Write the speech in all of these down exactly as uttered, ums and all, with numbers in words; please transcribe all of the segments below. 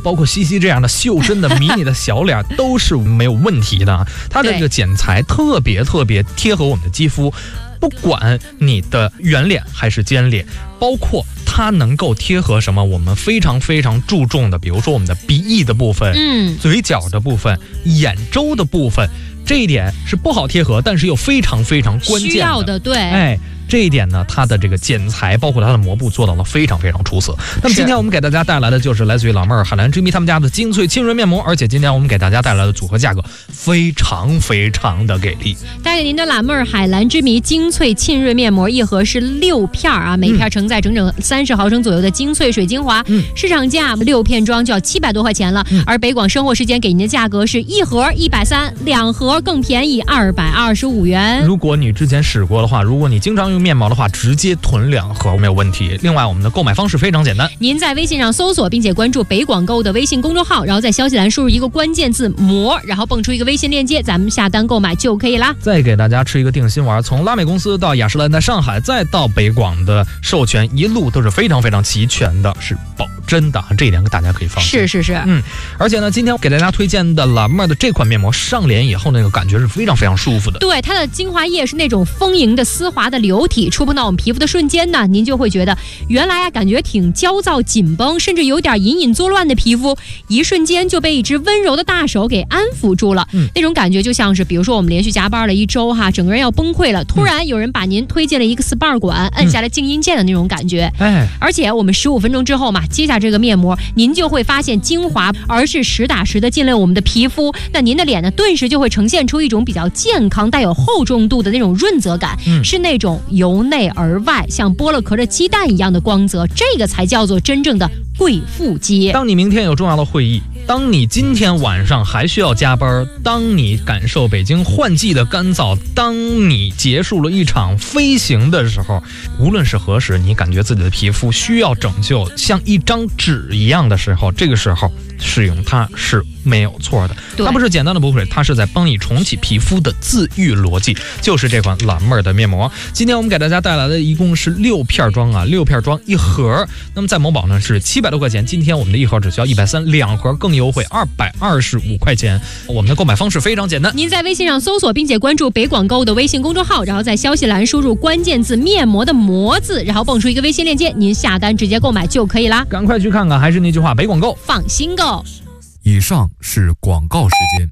包括西西这样的秀身的迷你的小脸都是没有问题的。它的这个剪裁特别特别贴合我们的肌肤，不管你的圆脸还是尖脸，包括它能够贴合什么我们非常非常注重的，比如说我们的鼻翼的部分， 嗯， 嘴角的部分，眼周的部分，这一点是不好贴合，但是又非常非常关键的， 需要的，对， 哎。这一点呢，它的这个剪裁，包括它的膜布做到了非常非常出色。那么今天我们给大家带来的就是来自于老妹儿海蓝之谜他们家的精粹沁润面膜，而且今天我们给大家带来的组合价格非常非常的给力。 带给您的老妹儿海蓝之谜精粹沁润面膜一盒是六片啊，每片承载整整三十毫升左右的精粹水精华，嗯，市场价六片装就要七百多块钱了，嗯，而北广生活时间给您的价格是一盒一百三，两盒更便宜二百二十五元。 如果你之前使过的话，如果你经常用面膜的话，直接囤两盒没有问题。另外，我们的购买方式非常简单， 您在微信上搜索并且关注北广购的微信公众号，然后在消息栏输入一个关键字膜，然后蹦出一个微信链接，咱们下单购买就可以啦。 再给大家吃一个定心丸，从拉美公司到雅诗兰黛上海，再到北广的授权，一路都是非常非常齐全的，是保真的，这一点大家可以放心。 是是是， 嗯，而且呢，今天给大家推荐的老妹儿的这款面膜，上脸以后那个感觉是非常非常舒服的。 对，它的精华液是那种丰盈的丝滑的流体，触碰到我们皮肤的瞬间呢，您就会觉得原来啊感觉挺焦躁紧绷，甚至有点隐隐作乱的皮肤，一瞬间就被一只温柔的大手给安抚住了。嗯，那种感觉就像是，比如说我们连续加班了一周哈，整个人要崩溃了，突然有人把您推进了一个 S P A 馆，按下了静音键的那种感觉。哎，而且我们十五分钟之后嘛，接下这个面膜，您就会发现精华而是实打实的进了我们的皮肤，那您的脸呢，顿时就会呈现出一种比较健康、带有厚重度的那种润泽感，嗯，是那种由内而外像剥了壳的鸡蛋一样的光泽，这个才叫做真正的贵妇肌。 当你明天有重要的会议，当你今天晚上还需要加班，当你感受北京换季的干燥，当你结束了一场飞行的时候，无论是何时，你感觉自己的皮肤需要拯救，像一张纸一样的时候，这个时候使用它是没有错的。它不是简单的补水，它是在帮你重启皮肤的自愈逻辑，就是这款蓝妹儿的面膜。今天我们给大家带来的一共是六片装啊，六片装一盒。那么在某宝呢是七百多块钱，今天我们的一盒只需要一百三，两盒更优惠二百二十五块钱。我们的购买方式非常简单， 您在微信上搜索并且关注北广购的微信公众号，然后在消息栏输入关键字面膜的膜字，然后蹦出一个微信链接，您下单直接购买就可以啦。 赶快去看看，还是那句话，北广购放心购。 以上是广告时间。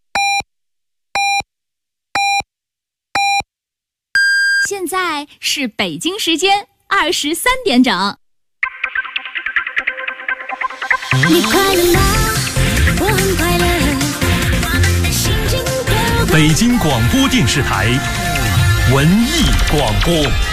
现在是北京时间二十三点整。 你快乐吗？我很快乐。我们的心情都北京广播电视台文艺广播。